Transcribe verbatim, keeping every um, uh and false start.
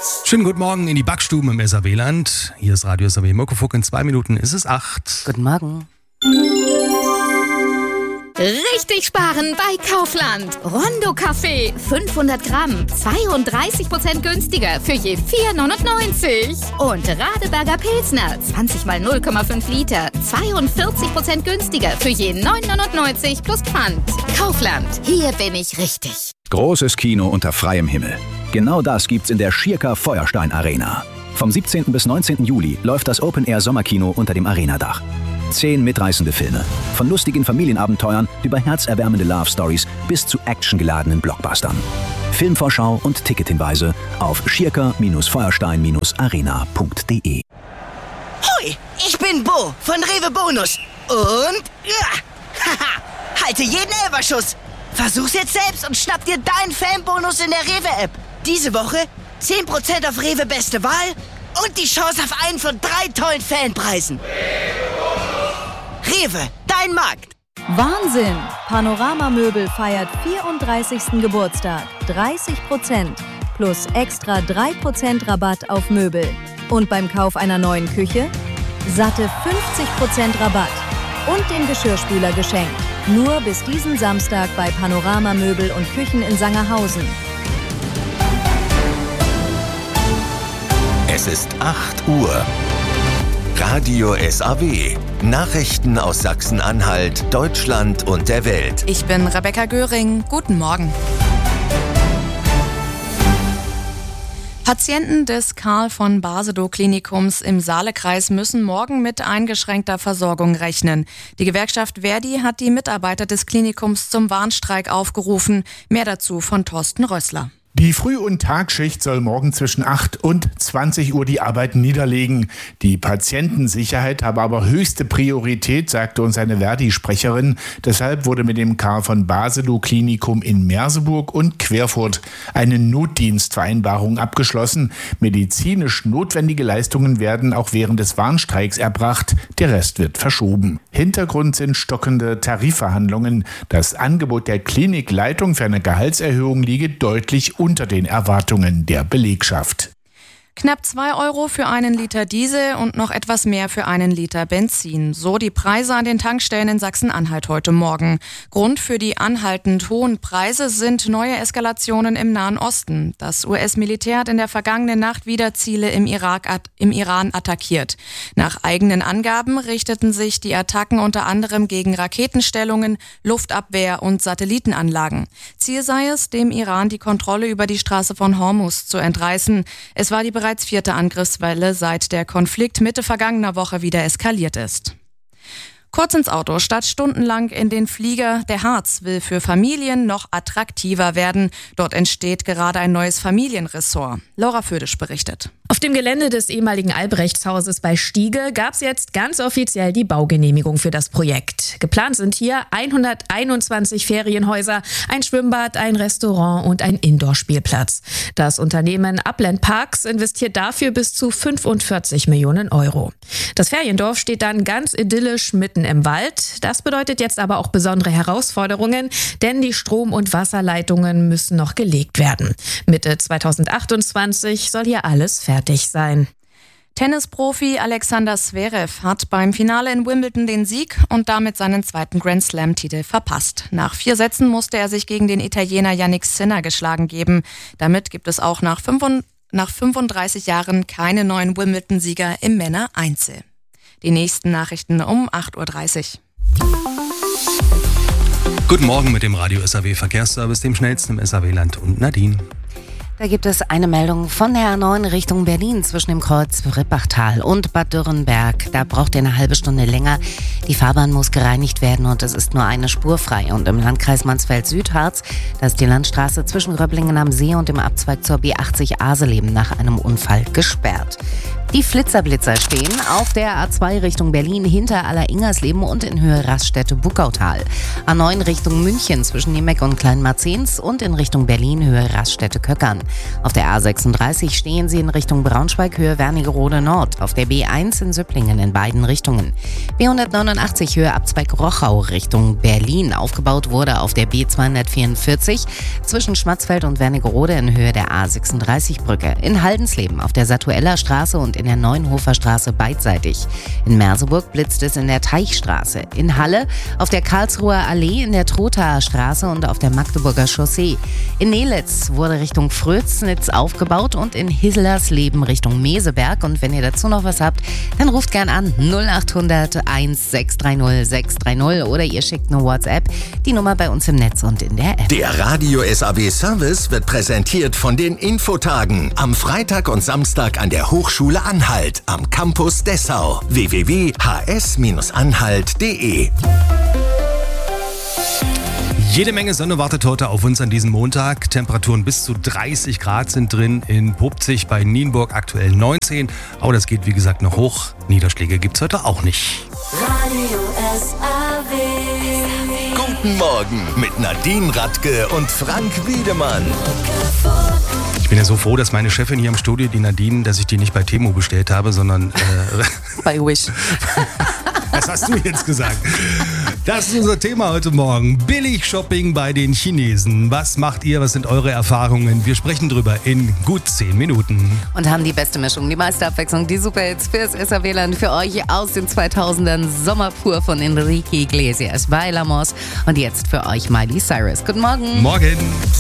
Schönen guten Morgen in die Backstuben im S A W-Land. Hier ist Radio S A W Muckefuck. In zwei Minuten ist es acht. Guten Morgen. Richtig sparen bei Kaufland. Rondo Kaffee, fünfhundert Gramm, zweiunddreißig Prozent günstiger für je vier neunundneunzig. Und Radeberger Pilsner, zwanzig mal null Komma fünf Liter, zweiundvierzig Prozent günstiger für je neun neunundneunzig plus Pfand. Kaufland, hier bin ich richtig. Großes Kino unter freiem Himmel. Genau das gibt's in der Schirker Feuerstein Arena. Vom siebzehnten bis neunzehnten Juli läuft das Open-Air-Sommerkino unter dem Arenadach. Zehn mitreißende Filme. Von lustigen Familienabenteuern über herzerwärmende Love-Stories bis zu actiongeladenen Blockbustern. Filmvorschau und Tickethinweise auf schirker Feuerstein Arena punkt de. Hui, ich bin Bo von Rewe Bonus. Und ja, haha, halte jeden Elferschuss. Versuch's jetzt selbst und schnapp dir deinen Fanbonus in der Rewe-App. Diese Woche zehn Prozent auf Rewe Beste Wahl und die Chance auf einen von drei tollen Fanpreisen. Rewe, dein Markt. Wahnsinn! Panorama-Möbel feiert vierunddreißigsten Geburtstag. dreißig Prozent plus extra drei Prozent Rabatt auf Möbel. Und beim Kauf einer neuen Küche satte fünfzig Prozent Rabatt und den Geschirrspüler geschenkt. Nur bis diesen Samstag bei Panorama-Möbel und Küchen in Sangerhausen. Es ist acht Uhr. Radio S A W. Nachrichten aus Sachsen-Anhalt, Deutschland und der Welt. Ich bin Rebecca Göring. Guten Morgen. Patienten des Karl von Basedow Klinikums im Saalekreis müssen morgen mit eingeschränkter Versorgung rechnen. Die Gewerkschaft Verdi hat die Mitarbeiter des Klinikums zum Warnstreik aufgerufen. Mehr dazu von Thorsten Rössler. Die Früh- und Tagschicht soll morgen zwischen acht und zwanzig Uhr die Arbeit niederlegen. Die Patientensicherheit habe aber höchste Priorität, sagte uns eine Verdi-Sprecherin. Deshalb wurde mit dem Karl von Basedow Klinikum in Merseburg und Querfurt eine Notdienstvereinbarung abgeschlossen. Medizinisch notwendige Leistungen werden auch während des Warnstreiks erbracht. Der Rest wird verschoben. Hintergrund sind stockende Tarifverhandlungen. Das Angebot der Klinikleitung für eine Gehaltserhöhung liege deutlich unter den Erwartungen der Belegschaft. Knapp zwei Euro für einen Liter Diesel und noch etwas mehr für einen Liter Benzin. So die Preise an den Tankstellen in Sachsen-Anhalt heute Morgen. Grund für die anhaltend hohen Preise sind neue Eskalationen im Nahen Osten. Das U S-Militär hat in der vergangenen Nacht wieder Ziele im Irak, im Iran attackiert. Nach eigenen Angaben richteten sich die Attacken unter anderem gegen Raketenstellungen, Luftabwehr und Satellitenanlagen. Ziel sei es, dem Iran die Kontrolle über die Straße von Hormuz zu entreißen. Es war die bereits vierte Angriffswelle, seit der Konflikt Mitte vergangener Woche wieder eskaliert ist. Kurz ins Auto, statt stundenlang in den Flieger. Der Harz will für Familien noch attraktiver werden. Dort entsteht gerade ein neues Familienressort. Laura Födisch berichtet. Auf dem Gelände des ehemaligen Albrechtshauses bei Stiege gab es jetzt ganz offiziell die Baugenehmigung für das Projekt. Geplant sind hier hunderteinundzwanzig Ferienhäuser, ein Schwimmbad, ein Restaurant und ein Indoor-Spielplatz. Das Unternehmen Upland Parks investiert dafür bis zu fünfundvierzig Millionen Euro. Das Feriendorf steht dann ganz idyllisch mitten im Wald. Das bedeutet jetzt aber auch besondere Herausforderungen, denn die Strom- und Wasserleitungen müssen noch gelegt werden. Mitte zweitausendachtundzwanzig soll hier alles fertig sein. Tennisprofi Alexander Zverev hat beim Finale in Wimbledon den Sieg und damit seinen zweiten Grand Slam-Titel verpasst. Nach vier Sätzen musste er sich gegen den Italiener Jannik Sinner geschlagen geben. Damit gibt es auch nach fünfunddreißig Jahren keine neuen Wimbledon-Sieger im Männer-Einzel. Die nächsten Nachrichten um acht Uhr dreißig. Guten Morgen mit dem Radio S A W Verkehrsservice, dem schnellsten im S A W-Land, und Nadine. Da gibt es eine Meldung von der A neun Richtung Berlin zwischen dem Kreuz Rippachtal und Bad Dürrenberg. Da braucht ihr eine halbe Stunde länger. Die Fahrbahn muss gereinigt werden und es ist nur eine Spur frei. Und im Landkreis Mansfeld-Südharz, da ist die Landstraße zwischen Röblingen am See und dem Abzweig zur B achtzig Aseleben nach einem Unfall gesperrt. Die Flitzerblitzer stehen auf der A zwei Richtung Berlin hinter Aller-Ingersleben und in Höhe Raststätte-Buckautal. A neun Richtung München zwischen Niemeck und Kleinmarzens und in Richtung Berlin Höhe Raststätte-Köckern. Auf der A sechsunddreißig stehen sie in Richtung Braunschweig Höhe Wernigerode Nord. Auf der B eins in Süpplingen in beiden Richtungen. B hundertneunundachtzig Höhe Abzweig Rochau Richtung Berlin. Aufgebaut wurde auf der B zweihundertvierundvierzig zwischen Schmatzfeld und Wernigerode in Höhe der A sechsunddreißig Brücke. In Haldensleben auf der Satueller Straße und in der Neuenhofer Straße beidseitig. In Merseburg blitzt es in der Teichstraße. In Halle auf der Karlsruher Allee, in der Trothaer Straße und auf der Magdeburger Chaussee. In Nelitz wurde Richtung Fröznitz aufgebaut und in Hislersleben Richtung Meseberg. Und wenn ihr dazu noch was habt, dann ruft gern an null acht hundert eins sechs drei null sechs drei null oder ihr schickt eine WhatsApp. Die Nummer bei uns im Netz und in der App. Der Radio S A W Service wird präsentiert von den Infotagen am Freitag und Samstag an der Hochschule Anhalt am Campus Dessau. w w w punkt h s anhalt punkt d e. Jede Menge Sonne wartet heute auf uns an diesem Montag. Temperaturen bis zu dreißig Grad sind drin. In Popzig bei Nienburg aktuell neunzehn. Aber das geht wie gesagt noch hoch. Niederschläge gibt's heute auch nicht. Radio S A W. Guten Morgen mit Nadine Radke und Frank Wiedemann. Ich bin ja so froh, dass meine Chefin hier im Studio, die Nadine, dass ich die nicht bei Temu bestellt habe, sondern äh, bei Wish. Was hast du jetzt gesagt? Das ist unser Thema heute Morgen. Billig-Shopping bei den Chinesen. Was macht ihr? Was sind eure Erfahrungen? Wir sprechen drüber in gut zehn Minuten. Und haben die beste Mischung, die meiste Abwechslung, die Superhits fürs S A W-Land für euch aus den zweitausendern. Sommer pur von Enrique Iglesias, Bailamos. Und jetzt für euch Miley Cyrus. Guten Morgen. Morgen.